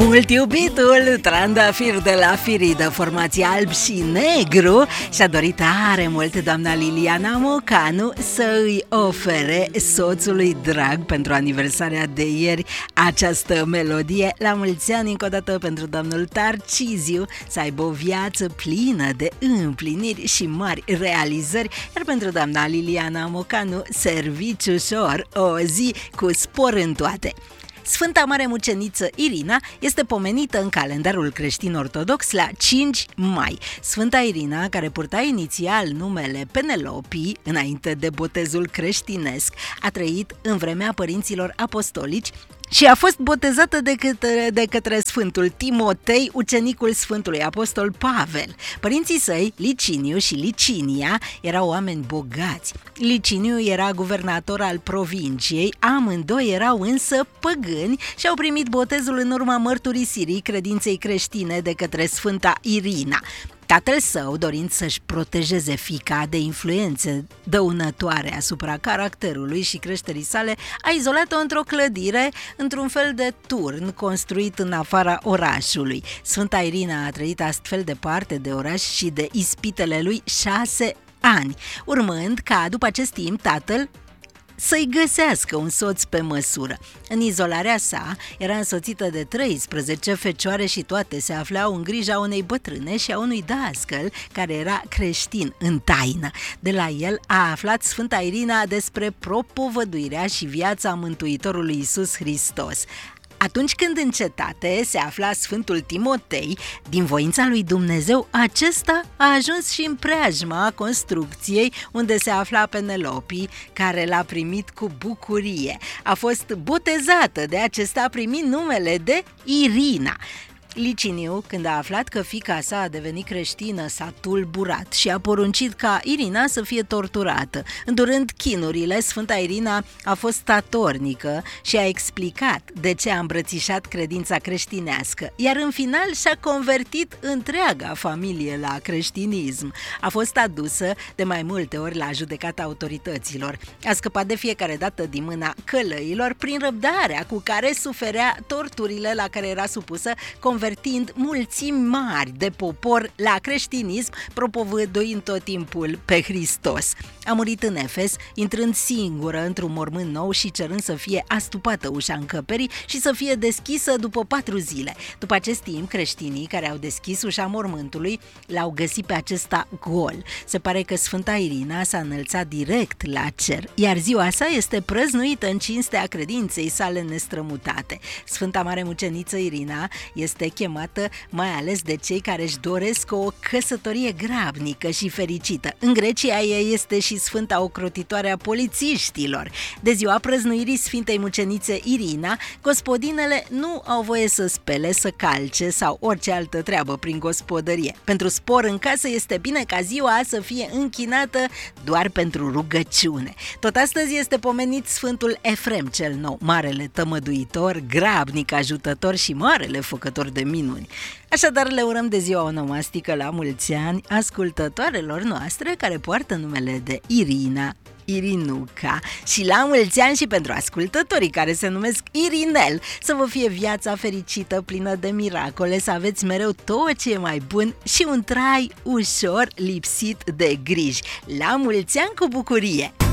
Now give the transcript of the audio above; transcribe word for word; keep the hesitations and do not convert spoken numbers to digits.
Mult iubitul trandafir de la Firidă, formația Alb și Negru, și-a dorit tare mult doamna Liliana Mocanu să îi ofere soțului drag pentru aniversarea de ieri această melodie. La mulți ani încă o dată pentru domnul Tarciziu, să aibă o viață plină de împliniri și mari realizări, iar pentru doamna Liliana Mocanu, servici ușor, o zi cu spor în toate. Sfânta Mare Muceniță Irina este pomenită în calendarul creștin-ortodox la cinci mai. Sfânta Irina, care purta inițial numele Penelopi înainte de botezul creștinesc, a trăit în vremea părinților apostolici și a fost botezată de către, de către Sfântul Timotei, ucenicul Sfântului Apostol Pavel. Părinții săi, Liciniu și Licinia, erau oameni bogați. Liciniu era guvernator al provinciei, amândoi erau însă păgâni și au primit botezul în urma mărturisirii credinței creștine de către Sfânta Irina. Tatăl său, dorind să-și protejeze fiica de influențe dăunătoare asupra caracterului și creșterii sale, a izolat-o într-o clădire, într-un fel de turn construit în afara orașului. Sfânta Irina a trăit astfel departe de oraș și de ispitele lui șase ani, urmând ca după acest timp tatăl să-i găsească un soț pe măsură. În izolarea sa era însoțită de treisprezece fecioare și toate se aflau în grija unei bătrâne și a unui dascăl care era creștin în taină. De la el a aflat Sfânta Irina despre propovăduirea și viața Mântuitorului Iisus Hristos. Atunci când în cetate se afla Sfântul Timotei, din voința lui Dumnezeu, acesta a ajuns și în preajma construcției unde se afla Penelopi, care l-a primit cu bucurie. A fost botezată de acesta primind numele de Irina. Liciniu, când a aflat că fiica sa a devenit creștină, s-a tulburat și a poruncit ca Irina să fie torturată. Îndurând chinurile, Sfânta Irina a fost statornică și a explicat de ce a îmbrățișat credința creștinească, iar în final și-a convertit întreaga familie la creștinism. A fost adusă de mai multe ori la judecata autorităților. A scăpat de fiecare dată din mâna călăilor prin răbdarea cu care suferea torturile la care era supusă, convertind mulțimi mari de popor la creștinism, propovăduind tot timpul pe Hristos. A murit în Efes, intrând singură într-un mormânt nou și cerând să fie astupată ușa încăperii și să fie deschisă după patru zile. După acest timp, creștinii care au deschis ușa mormântului l-au găsit pe acesta gol. Se pare că Sfânta Irina s-a înălțat direct la cer, iar ziua sa este prăznuită în cinstea credinței sale nestrămutate. Sfânta Mare Muceniță Irina este chemată mai ales de cei care își doresc o căsătorie grabnică și fericită. În Grecia ea este și Sfânta Ocrotitoare a polițiștilor. De ziua prăznuirii Sfintei Mucenițe Irina, gospodinele nu au voie să spele, să calce sau orice altă treabă prin gospodărie. Pentru spor în casă este bine ca ziua să fie închinată doar pentru rugăciune. Tot astăzi este pomenit Sfântul Efrem cel Nou, marele tămăduitor, grabnic ajutător și marele făcător de minuni. Așadar le urăm de ziua onomastică la mulți ani ascultătoarelor noastre care poartă numele de Irina, Irinuca, și la mulți ani și pentru ascultătorii care se numesc Irinel, să vă fie viața fericită, plină de miracole, să aveți mereu tot ce e mai bun și un trai ușor lipsit de griji. La mulți ani cu bucurie!